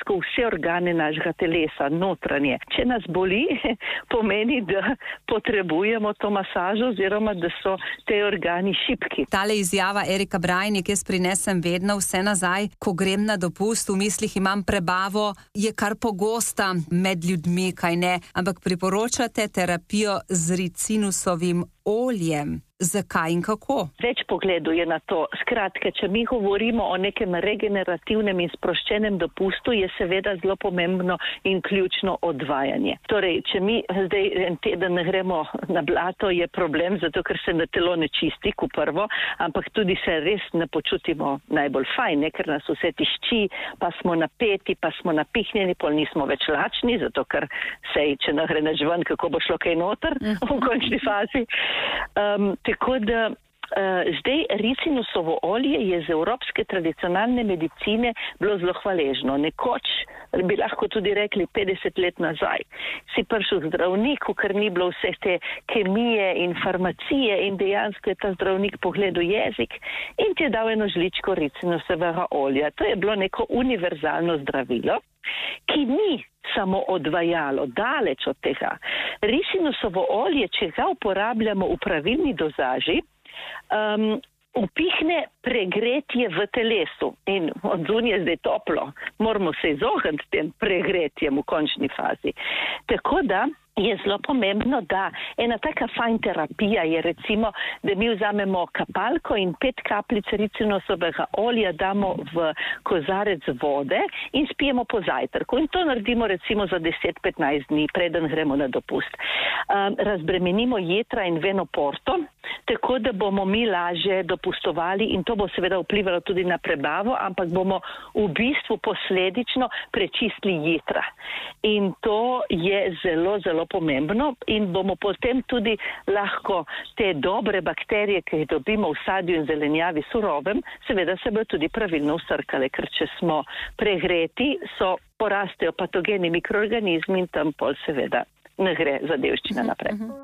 dejansko vse organe našega telesa, notranje. Če nas boli, pomeni, da potrebujemo to masažo oziroma da so te organi šibki. Tale izjava Erika Brajnik, jaz prinesem vedno vse nazaj, ko grem na dopust, v mislih imam prebavo, je kar pogosta med ljudmi, kaj ne, ampak priporočate terapijo z ricinusovim oljem. Zakaj in kako? Več pogledov je na to. Skratka, če mi govorimo o nekem regenerativnem in sproščenem dopustu, je seveda zelo pomembno in ključno odvajanje. Torej, če mi zdaj en teden gremo na blato, je problem, zato ker se na telo ne čisti, kot prvo, ampak tudi se res ne počutimo najbolj fajn, ker nas vse tišči, pa smo napeti, pa smo napihnjeni, pol nismo več lačni, zato ker sej, če nagreneš ven, kako bo šlo kaj noter v končni fazi. Tako da zdaj ricinusovo olje je z evropske tradicionalne medicine bilo zelo hvaležno. Nekoč, bi lahko tudi rekli 50 let nazaj, si prišel k zdravniku, ker ni bilo vse te kemije in farmacije in dejansko je ta zdravnik pogledal jezik in ti je dal eno žličko ricinusovega olja. To je bilo neko univerzalno zdravilo, ki ni samo odvajalo, daleč od tega. Ricinusovo olje, če ga uporabljamo v pravilni dozaži, upihne pregretje v telesu in od zunaj je zdaj toplo. Moramo se izogniti tem pregretjem v končni fazi. Tako da je zelo pomembno, da ena taka fajn terapija je recimo, da mi vzamemo kapalko in 5 kapljic ricinusovega olja damo v kozarec vode in spijemo po zajtrku. In to naredimo recimo za 10-15 dni, preden gremo na dopust. Razbremenimo jetra in veno porto, tako da bomo mi lažje dopustovali in to bo seveda vplivalo tudi na prebavo, ampak bomo v bistvu posledično prečistili jetra. In to je zelo, zelo pomembno in bomo potem tudi lahko te dobre bakterije, ki jih dobimo v sadju in zelenjavi surovem, seveda se bodo tudi pravilno vsrkale, ker če smo pregreti, porastejo patogeni mikroorganizmi in tam pol seveda ne gre zadevščina naprej.